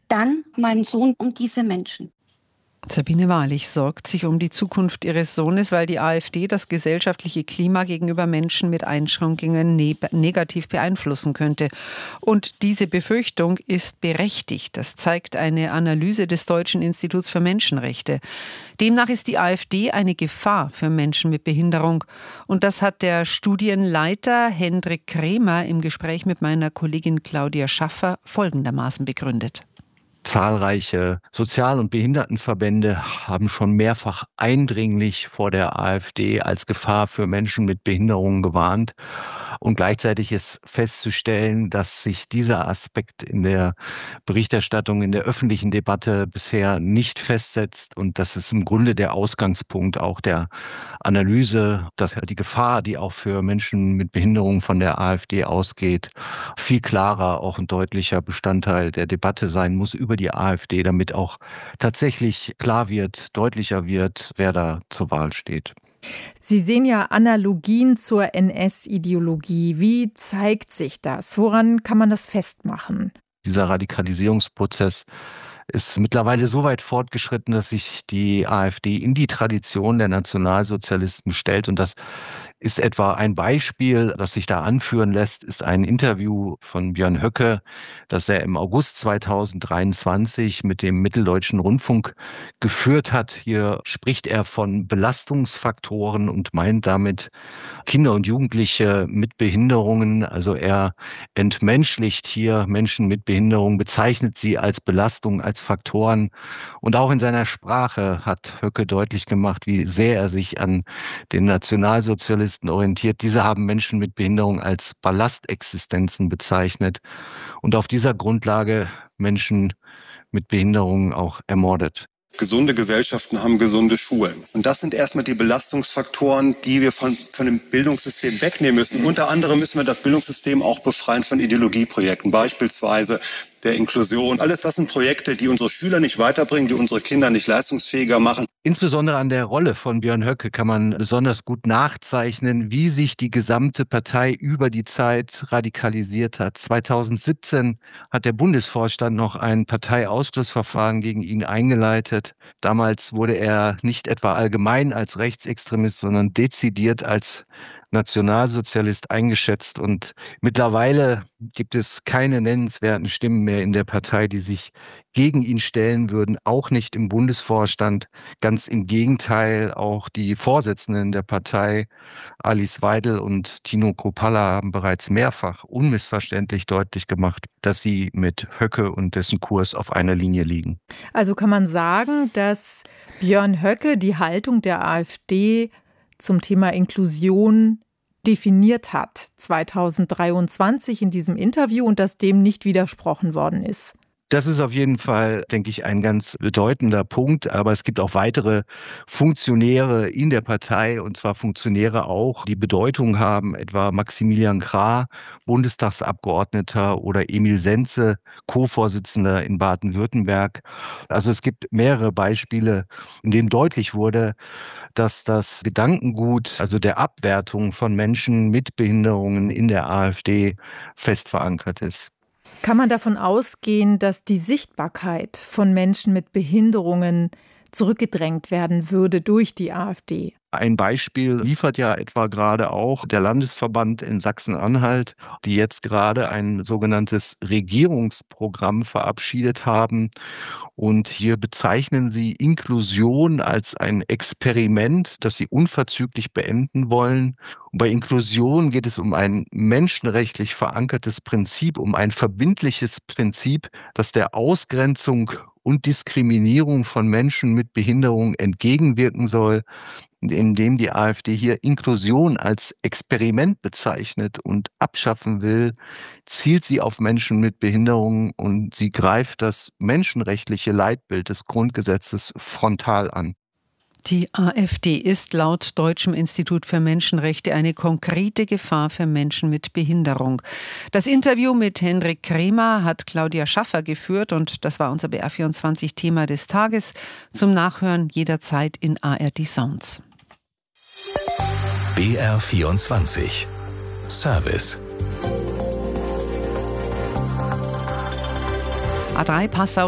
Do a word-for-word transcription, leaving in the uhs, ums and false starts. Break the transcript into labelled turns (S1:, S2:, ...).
S1: dann mein Sohn um diese Menschen.
S2: Sabine Wahrlich sorgt sich um die Zukunft ihres Sohnes, weil die AfD das gesellschaftliche Klima gegenüber Menschen mit Einschränkungen ne- negativ beeinflussen könnte. Und diese Befürchtung ist berechtigt. Das zeigt eine Analyse des Deutschen Instituts für Menschenrechte. Demnach ist die AfD eine Gefahr für Menschen mit Behinderung. Und das hat der Studienleiter Hendrik Kremer im Gespräch mit meiner Kollegin Claudia Schaffer folgendermaßen begründet.
S3: Zahlreiche Sozial- und Behindertenverbände haben schon mehrfach eindringlich vor der AfD als Gefahr für Menschen mit Behinderungen gewarnt. Und gleichzeitig ist festzustellen, dass sich dieser Aspekt in der Berichterstattung, in der öffentlichen Debatte bisher nicht festsetzt. Und das ist im Grunde der Ausgangspunkt auch der Analyse, dass die Gefahr, die auch für Menschen mit Behinderung von der AfD ausgeht, viel klarer, auch ein deutlicher Bestandteil der Debatte sein muss über die AfD, damit auch tatsächlich klar wird, deutlicher wird, wer da zur Wahl steht.
S4: Sie sehen ja Analogien zur N S-Ideologie. Wie zeigt sich das? Woran kann man das festmachen?
S3: Dieser Radikalisierungsprozess ist mittlerweile so weit fortgeschritten, dass sich die AfD in die Tradition der Nationalsozialisten stellt. Und das ist etwa ein Beispiel, das sich da anführen lässt, ist ein Interview von Björn Höcke, das er im August zweitausenddreiundzwanzig mit dem Mitteldeutschen Rundfunk geführt hat. Hier spricht er von Belastungsfaktoren und meint damit Kinder und Jugendliche mit Behinderungen. Also er entmenschlicht hier Menschen mit Behinderung, bezeichnet sie als Belastung, als Faktoren. Und auch in seiner Sprache hat Höcke deutlich gemacht, wie sehr er sich an den Nationalsozialisten orientiert. Diese haben Menschen mit Behinderung als Ballastexistenzen bezeichnet und auf dieser Grundlage Menschen mit Behinderungen auch ermordet.
S5: Gesunde Gesellschaften haben gesunde Schulen. Und das sind erstmal die Belastungsfaktoren, die wir von, von dem Bildungssystem wegnehmen müssen. Unter anderem müssen wir das Bildungssystem auch befreien von Ideologieprojekten, beispielsweise der Inklusion. Alles das sind Projekte, die unsere Schüler nicht weiterbringen, die unsere Kinder nicht leistungsfähiger machen.
S3: Insbesondere an der Rolle von Björn Höcke kann man besonders gut nachzeichnen, wie sich die gesamte Partei über die Zeit radikalisiert hat. zweitausendsiebzehn hat der Bundesvorstand noch ein Parteiausschlussverfahren gegen ihn eingeleitet. Damals wurde er nicht etwa allgemein als Rechtsextremist, sondern dezidiert als Nationalsozialist eingeschätzt. Und mittlerweile gibt es keine nennenswerten Stimmen mehr in der Partei, die sich gegen ihn stellen würden, auch nicht im Bundesvorstand. Ganz im Gegenteil, auch die Vorsitzenden der Partei, Alice Weidel und Tino Kruppalla, haben bereits mehrfach unmissverständlich deutlich gemacht, dass sie mit Höcke und dessen Kurs auf einer Linie liegen.
S4: Also kann man sagen, dass Björn Höcke die Haltung der AfD zum Thema Inklusion definiert hat, zweitausenddreiundzwanzig in diesem Interview, und dass dem nicht widersprochen worden ist.
S3: Das ist auf jeden Fall, denke ich, ein ganz bedeutender Punkt. Aber es gibt auch weitere Funktionäre in der Partei, und zwar Funktionäre auch, die Bedeutung haben, etwa Maximilian Krah, Bundestagsabgeordneter, oder Emil Senze, Co-Vorsitzender in Baden-Württemberg. Also es gibt mehrere Beispiele, in denen deutlich wurde, dass das Gedankengut, also der Abwertung von Menschen mit Behinderungen in der AfD fest verankert ist.
S4: Kann man davon ausgehen, dass die Sichtbarkeit von Menschen mit Behinderungen zurückgedrängt werden würde durch die AfD?
S3: Ein Beispiel liefert ja etwa gerade auch der Landesverband in Sachsen-Anhalt, die jetzt gerade ein sogenanntes Regierungsprogramm verabschiedet haben. Und hier bezeichnen sie Inklusion als ein Experiment, das sie unverzüglich beenden wollen. Und bei Inklusion geht es um ein menschenrechtlich verankertes Prinzip, um ein verbindliches Prinzip, das der Ausgrenzung und Diskriminierung von Menschen mit Behinderung entgegenwirken soll, indem die AfD hier Inklusion als Experiment bezeichnet und abschaffen will, zielt sie auf Menschen mit Behinderungen und sie greift das menschenrechtliche Leitbild des Grundgesetzes frontal an.
S2: Die AfD ist laut Deutschem Institut für Menschenrechte eine konkrete Gefahr für Menschen mit Behinderung. Das Interview mit Hendrik Kremer hat Claudia Schaffer geführt und das war unser B R vierundzwanzig-Thema des Tages. Zum Nachhören jederzeit in A R D Sounds.
S6: B R vierundzwanzig Service.
S2: A drei Passau